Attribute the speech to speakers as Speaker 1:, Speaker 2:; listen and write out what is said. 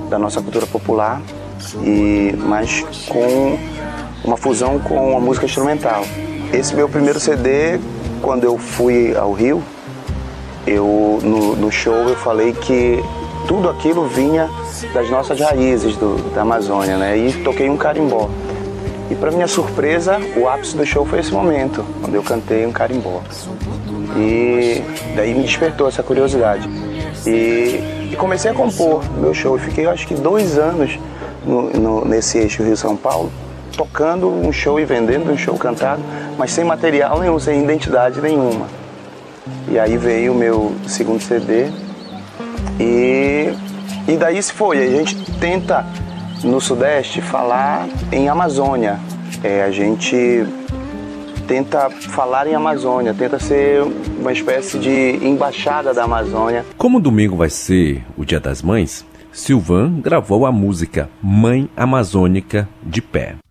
Speaker 1: da nossa cultura popular, mas com uma fusão com a música instrumental. Esse meu primeiro CD, quando eu fui ao Rio, no show eu falei que tudo aquilo vinha das nossas raízes da Amazônia, né? E toquei um carimbó. E para minha surpresa, o ápice do show foi esse momento, quando eu cantei um carimbó. E daí me despertou essa curiosidade. E comecei a compor meu show. Eu fiquei, acho que 2 anos nesse eixo Rio-São Paulo, tocando um show e vendendo um show cantado, mas sem material nenhum, sem identidade nenhuma. E aí veio o meu segundo CD e daí se foi. A gente tenta, no Sudeste, falar em Amazônia. A gente tenta falar em Amazônia, tenta ser uma espécie de embaixada da Amazônia.
Speaker 2: Como domingo vai ser o Dia das Mães, Sylvain gravou a música Mãe Amazônica de Pé.